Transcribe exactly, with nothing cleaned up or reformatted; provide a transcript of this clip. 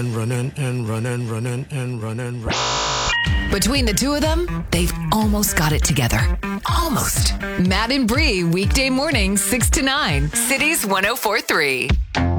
and running and running, running and running, running. Between the two of them, they've almost got it together. Almost. Matt and Bree, weekday mornings, six to nine. Cities one oh four three.